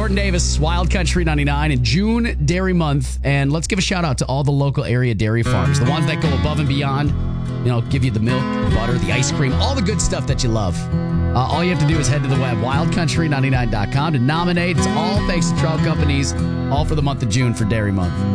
Jordan Davis, Wild Country 99, and June Dairy Month. And let's give a shout out to all the local area dairy farms, the ones that go above and beyond, give you the milk, the butter, the ice cream, all the good stuff that you love. All you have to do is head to the web, wildcountry99.com, to nominate. It's all thanks to Trout Companies, all for the month of June for Dairy Month.